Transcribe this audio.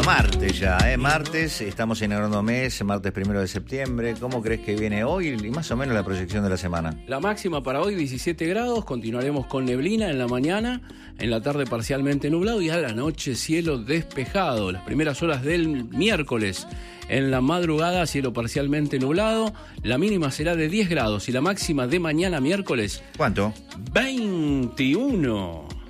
Martes ya, martes, estamos inaugurando mes, martes 1 de septiembre. ¿Cómo crees que viene hoy y más o menos la proyección de la semana? La máxima para hoy 17 grados, continuaremos con neblina en la mañana, en la tarde parcialmente nublado y a la noche cielo despejado. Las primeras horas del miércoles, en la madrugada cielo parcialmente nublado, la mínima será de 10 grados y la máxima de mañana miércoles... ¿Cuánto? 21.